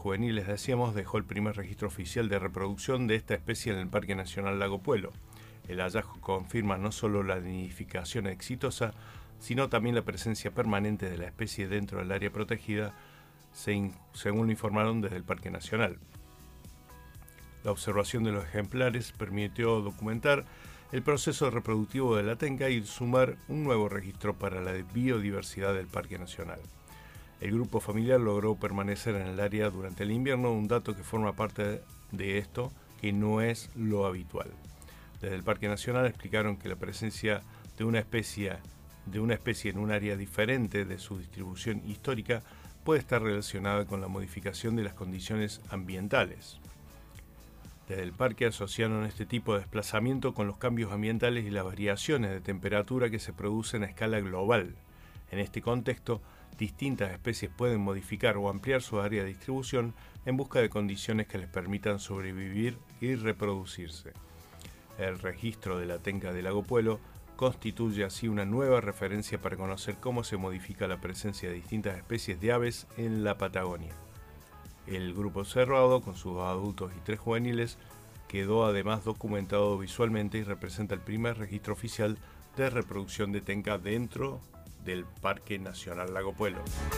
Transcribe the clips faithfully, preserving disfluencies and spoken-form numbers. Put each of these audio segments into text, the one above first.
juveniles, decíamos, dejó el primer registro oficial de reproducción de esta especie en el Parque Nacional Lago Puelo. El hallazgo confirma no solo la nidificación exitosa, sino también la presencia permanente de la especie dentro del área protegida, según lo informaron desde el Parque Nacional. La observación de los ejemplares permitió documentar el proceso reproductivo de la tenca y sumar un nuevo registro para la biodiversidad del Parque Nacional. El grupo familiar logró permanecer en el área durante el invierno, un dato que forma parte de esto, que no es lo habitual. Desde el Parque Nacional explicaron que la presencia de una especie, de una especie en un área diferente de su distribución histórica puede estar relacionada con la modificación de las condiciones ambientales. Desde el parque asociaron este tipo de desplazamiento con los cambios ambientales y las variaciones de temperatura que se producen a escala global. En este contexto, distintas especies pueden modificar o ampliar su área de distribución en busca de condiciones que les permitan sobrevivir y reproducirse. El registro de la tenca del Lago Puelo constituye así una nueva referencia para conocer cómo se modifica la presencia de distintas especies de aves en la Patagonia. El grupo observado, con sus dos adultos y tres juveniles, quedó además documentado visualmente y representa el primer registro oficial de reproducción de tenca dentro del Parque Nacional Lago Puelo.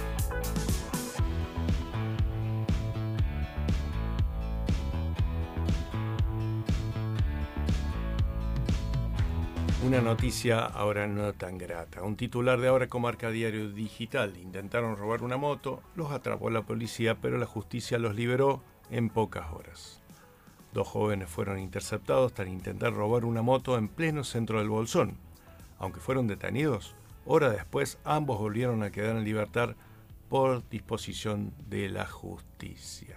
Una noticia ahora no tan grata. Un titular de Ahora Comarca Diario Digital: intentaron robar una moto, los atrapó la policía, pero la justicia los liberó en pocas horas. Dos jóvenes fueron interceptados tras intentar robar una moto en pleno centro del Bolsón. Aunque fueron detenidos, horas después ambos volvieron a quedar en libertad por disposición de la justicia.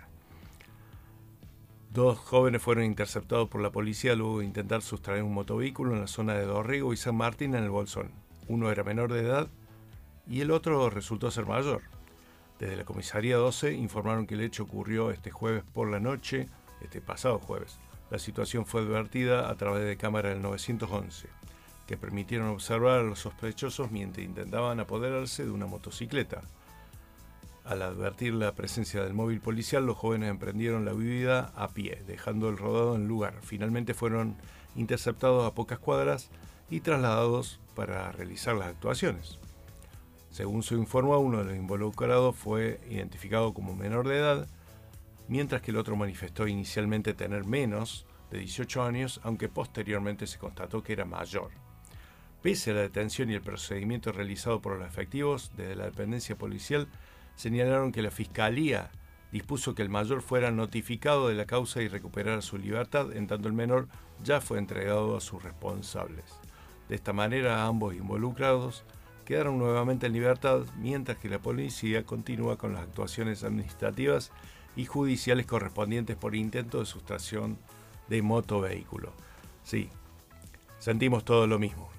Dos jóvenes fueron interceptados por la policía luego de intentar sustraer un motovehículo en la zona de Dorrego y San Martín en el Bolsón. Uno era menor de edad y el otro resultó ser mayor. Desde la comisaría doce informaron que el hecho ocurrió este jueves por la noche, este pasado jueves. La situación fue advertida a través de cámaras del nueve once, que permitieron observar a los sospechosos mientras intentaban apoderarse de una motocicleta. Al advertir la presencia del móvil policial, los jóvenes emprendieron la huida a pie, dejando el rodado en el lugar. Finalmente fueron interceptados a pocas cuadras y trasladados para realizar las actuaciones. Según se informó, uno de los involucrados fue identificado como menor de edad, mientras que el otro manifestó inicialmente tener menos de dieciocho años, aunque posteriormente se constató que era mayor. Pese a la detención y el procedimiento realizado por los efectivos, desde la dependencia policial señalaron que la Fiscalía dispuso que el mayor fuera notificado de la causa y recuperara su libertad, en tanto el menor ya fue entregado a sus responsables. De esta manera, ambos involucrados quedaron nuevamente en libertad, mientras que la policía continúa con las actuaciones administrativas y judiciales correspondientes por intento de sustracción de motovehículo. Sí, sentimos todo lo mismo.